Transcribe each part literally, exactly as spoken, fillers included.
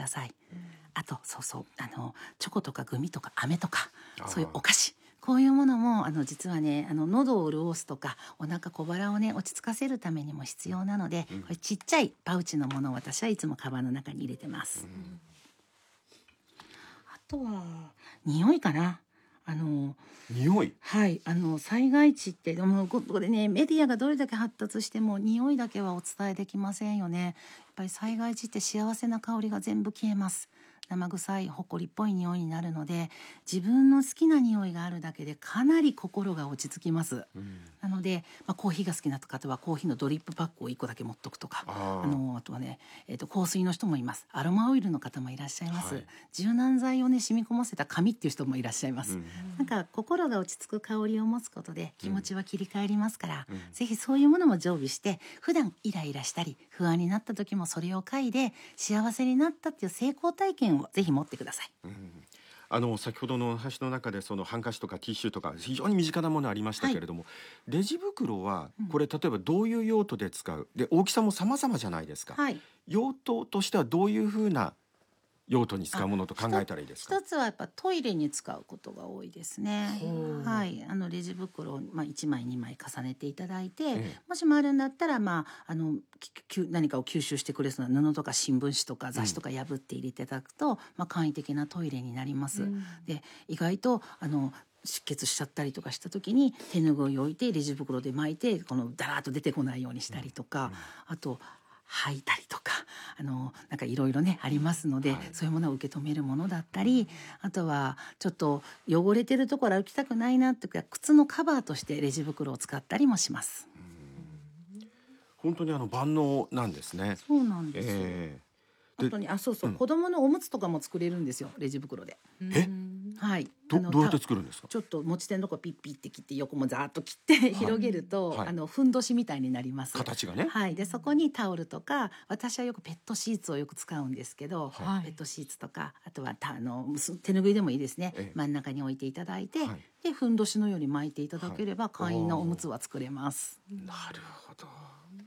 ださい。あとそうそうあのチョコとかグミとか飴とかそういうお菓子、こういうものもあの実はねあの喉を潤すとかお腹小腹をね落ち着かせるためにも必要なので、うん、これちっちゃいパウチのものを私はいつもカバンの中に入れてます、うん、あとは匂いかな。あの匂い、 はい、あの災害地ってでもここでねメディアがどれだけ発達しても匂いだけはお伝えできませんよね。やっぱり災害地って幸せな香りが全部消えます。生臭いほこりっぽい匂いになるので、自分の好きな匂いがあるだけでかなり心が落ち着きます、うん、なので、まあ、コーヒーが好きな方はコーヒーのドリップパックをいっこだけ持っとくとか、ああのあとはね、えーと、香水の人もいます。アロマオイルの方もいらっしゃいます、はい、柔軟剤をね染み込ませた紙っていう人もいらっしゃいます、うん、なんか心が落ち着く香りを持つことで気持ちは切り替えりますから、うん、ぜひそういうものも常備して普段イライラしたり不安になった時もそれを嗅いで幸せになったっていう成功体験をぜひ持ってください、うん、 あの先ほどのお話の中でそのハンカチとかティッシュとか非常に身近なものありましたけれども、はい、レジ袋はこれ例えばどういう用途で使うで大きさも様々じゃないですか、はい、用途としてはどういうふうな用途に使うものと考えたらいいですか。 一つはやっぱトイレに使うことが多いですね。はい、あのレジ袋を、まあ、いちまいにまい重ねていただいて、ええ、もしもあるんだったら、まあ、あの何かを吸収してくれそうな布とか新聞紙とか雑誌とか破って入れていただくと、うん、まあ、簡易的なトイレになります、うん、で意外とあの出血しちゃったりとかした時に手ぬぐいを置いてレジ袋で巻いてこのダラーッと出てこないようにしたりとか、うんうん、あと吐いたりとかあのなんかいろいろねありますので、はい、そういうものを受け止めるものだったり、あとはちょっと汚れてるところ歩きたくないなっていうか靴のカバーとしてレジ袋を使ったりもします。 うん、本当にあの万能なんですね。 そうなんですよ、えー、あとにあそうそう、うん、子供のおむつとかも作れるんですよレジ袋で。 えはい、 ど, どうやって作るんですか。 ちょっと持ち手のとこピッピッって切って横もザーッと切って広げると、はいはい、あのふんどしみたいになります。 形がね、 はい、でそこにタオルとか私はよくペットシーツをよく使うんですけど、はい、ペットシーツとかあとはたあの手ぬぐいでもいいですね、ええ、真ん中に置いていただいて、はい、でふんどしのように巻いていただければ、はい、簡易なおむつは作れます。 なるほど。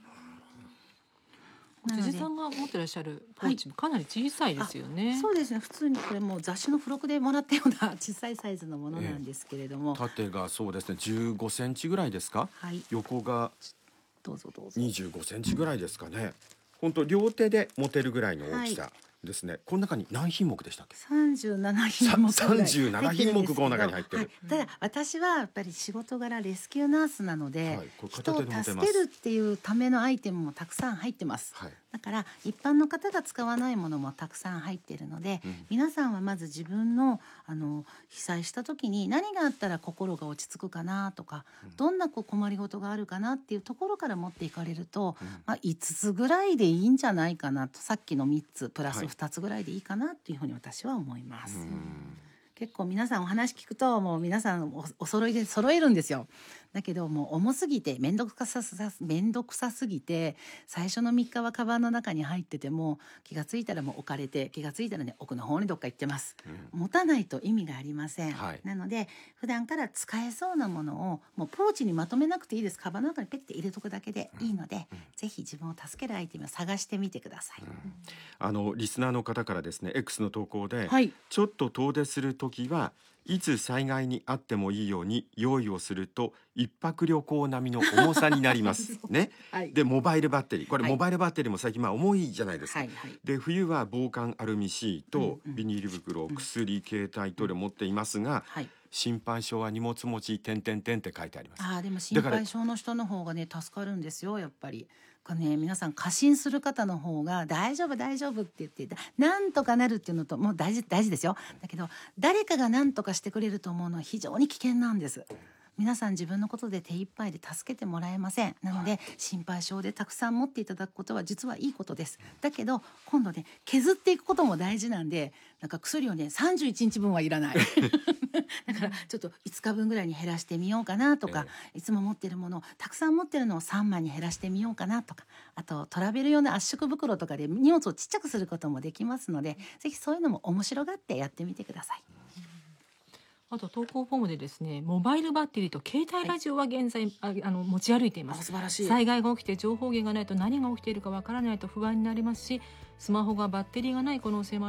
辻さんが持ってらっしゃるポーチもかなり小さいですよね、 はい、そうですね。普通にこれも雑誌の付録でもらったような小さいサイズのものなんですけれども、 ええ、縦がそうですねじゅうごセンチぐらいですか、はい、横がどうぞどうぞにじゅうごセンチぐらいですかね。本当両手で持てるぐらいの大きさですね、はい、この中に何品目でしたっけ。 さんじゅうななひんもくさんじゅうななひんもくこの中に入ってる、はい、 ただ私はやっぱり仕事柄レスキューナースなので、はい、人を助けるっていうためのアイテムもたくさん入ってます、はい、だから一般の方が使わないものもたくさん入っているので、うん、皆さんはまず自分の、あの被災した時に何があったら心が落ち着くかなとか、うん、どんなこう困りごとがあるかなっていうところから持っていかれると、うん、まあ、いつつぐらいでいいんじゃないかなと、さっきのみっつプラスふたつぐらいでいいかなっていうふうに私は思います、はい、うん、結構皆さんお話聞くともう皆さん お, お揃いで揃えるんですよ。だけどもう重すぎて面倒くささ面倒くさすぎて最初のみっかはカバンの中に入ってても気がついたらもう置かれて気がついたらね奥の方にどっか行ってます、うん、持たないと意味がありません、はい、なので普段から使えそうなものをもうポーチにまとめなくていいです。カバンの中にペッて入れとくだけでいいので、うんうん、ぜひ自分を助けるアイテムを探してみてください、うん、 あのリスナーの方からですね X の投稿で、 はい、 ちょっと遠出するときはいつ災害にあってもいいように用意をすると一泊旅行並みの重さになりますね、はい、でモバイルバッテリーこれ、はい、モバイルバッテリーも最近まあ重いじゃないですか、はいはい、で冬は防寒アルミシート、うんうん、ビニール袋、薬、携帯トイレ持っていますが、はい、心配性は荷物持ち点々点って書いてあります。 あでも心配性の人の方がね助かるんですよやっぱり。ね、皆さん過信する方の方が大丈夫大丈夫って言ってなんとかなるっていうのともう大事大事ですよ。だけど誰かが何とかしてくれると思うのは非常に危険なんです。皆さん自分のことで手一杯で助けてもらえません。なので心配性でたくさん持っていただくことは実はいいことです。だけど今度ね削っていくことも大事なんで、なんか薬をねさんじゅういちにちぶんはいらないだからちょっといつかぶんぐらいに減らしてみようかなとか、えー、いつも持ってるものをたくさん持ってるのをさんまいに減らしてみようかなとか、あとトラベル用の圧縮袋とかで荷物をちっちゃくすることもできますので、ぜひそういうのも面白がってやってみてください。 あと投稿フォームでですね、モバイルバッテリーと携帯ラジオは現在、はい、ああの持ち歩いています。 素晴らしい。 災害が起きて情報源がないと何が起きているかわからないと不安になりますし、スマホがバッテリーがない可能性もある